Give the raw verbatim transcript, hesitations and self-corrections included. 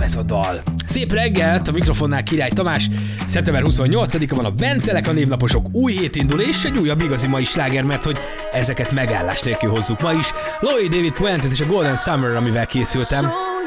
ez a dal. Szép reggelt, a mikrofonnál Király Tamás. Szeptember huszonnyolcadika van, a Bencelek, a névnaposok új hét indul, és egy újabb igazi mai sláger, mert hogy ezeket megállás nélkül hozzuk ma is. Louis David Puentes és a Golden Summer, amivel készültem.